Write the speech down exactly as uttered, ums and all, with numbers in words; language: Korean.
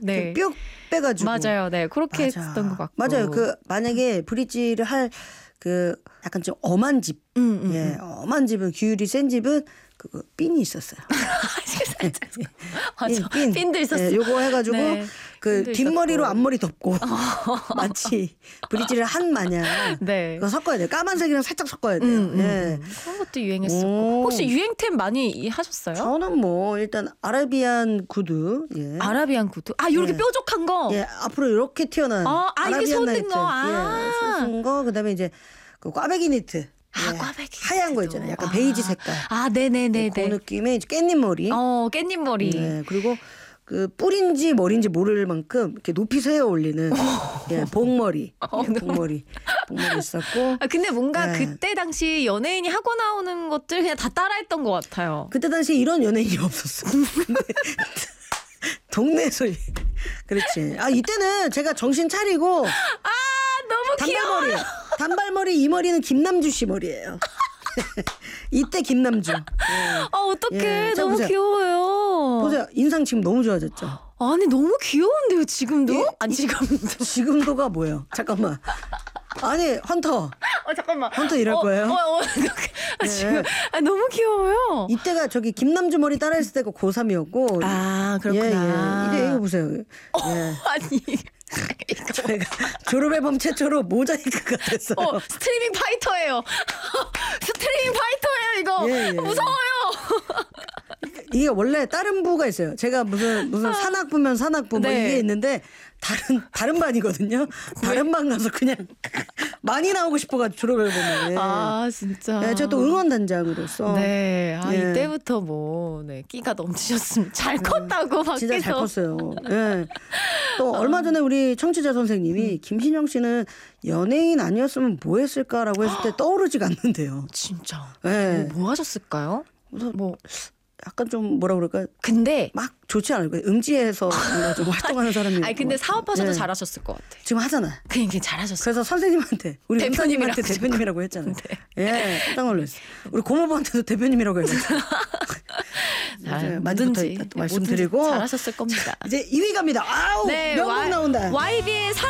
네. 뿅 빼가지고. 맞아요. 네. 그렇게 맞아. 했던 것 같고. 맞아요. 그 만약에 브릿지를 할 그 약간 좀 엄한 집, 음, 음, 예, 음. 엄한 집은 기율이 센 집은 그 핀이 있었어요. 맞아. 핀, 핀도 있었어. 예, 요거 해가지고 네, 그 핀도 뒷머리로 있었고. 앞머리 덮고 마치 브릿지를 한 마냥 네. 그거 섞어야 돼요. 까만색이랑 살짝 섞어야 돼요. 음, 음, 예. 음. 그런 것도 유행했었고. 오. 혹시 유행템 많이 하셨어요? 저는 뭐 일단 아라비안 구두, 예, 아라비안 구두. 아, 이렇게 예. 뾰족한 거. 예, 앞으로 이렇게 튀어나온 아, 아, 이게 아라비안 솟는 나이트. 거. 아. 예, 솟은 거. 그다음에 이제 그 꽈배기 니트. 아, 예, 꽈배기 하얀 거 니트도. 있잖아요. 약간 아. 베이지 색깔. 아, 네네네네. 그 느낌의 이제 깻잎 머리. 어, 깻잎 머리. 예, 그리고 그 뿔인지 머리인지 모를 만큼 이렇게 높이 세어 올리는 예, 복머리. 어, 예, 복머리. 복머리 있었고. 아, 근데 뭔가 네. 그때 당시 연예인이 하고 나오는 것들 그냥 다 따라했던 것 같아요. 그때 당시에 이런 연예인이 없었어. 근데 동네에서 그렇지. 아, 이때는 제가 정신 차리고 아, 너무 귀여워. 단발머리. 단발머리 이 머리는 김남주 씨 머리예요. 이때 김남주. 예. 아, 어떡해. 예, 자, 너무 보세요. 귀여워요. 보세요. 인상 지금 너무 좋아졌죠. 아니, 너무 귀여운데요, 지금도? 예. 아니, 지금도. 지금도가 뭐예요? 잠깐만. 아니, 헌터. 어, 잠깐만. 헌터 이럴 어, 거예요? 어, 어, 아, 예. 지금 아, 너무 귀여워요. 이때가 저기 김남주 머리 따라했을 때가 고삼이었고. 아, 예, 그렇구나. 예. 이제 이거 보세요. 예. 아니. 저희가 졸업 앨범 최초로 모자이크가 됐어요. 어, 스트리밍 파이터예요. 스트리밍 파이터예요, 이거. 예, 예. 무서워요. 이게 원래 다른 부가 있어요. 제가 무슨 무슨 산악부면 산악부 뭐 네. 이게 있는데 다른 다른 반이거든요. 다른 반 가서 그냥 많이 나오고 싶어가지고 졸업 앨범에. 아, 진짜. 예, 제가 또 응원단장으로서. 네. 아, 예. 이때부터 뭐, 네, 끼가 넘치셨으면 잘 컸다고, 밖에서. 진짜 잘 컸어요. 예. 또 얼마 전에 우리 청취자 선생님이 김신영 씨는 연예인 아니었으면 뭐 했을까라고 했을 때 떠오르지가 않는데요. 진짜. 예. 뭐, 뭐 하셨을까요? 그래서 뭐. 약간 좀 뭐라 그럴까 근데. 막 좋지 않을 거예요. 음지에서 뭔가 좀 활동하는 사람이. 아니, 근데 사업하셔도 예. 잘하셨을 것 같아. 지금 하잖아. 그냥 잘하셨어요. 그래서 선생님한테 우리 대표님이라고 대표님한테 대표님이라고 했잖아요. 네. 예, 깜짝 놀랐어. 우리 고모부한테도 대표님이라고 해가지고. 잘, 많이부터 뭐든지, 있다 또 네, 말씀드리고 뭐든지 잘하셨을 겁니다. 이제 이 위 갑니다. 아우 네, 명곡 와이- 나온다. 와이비의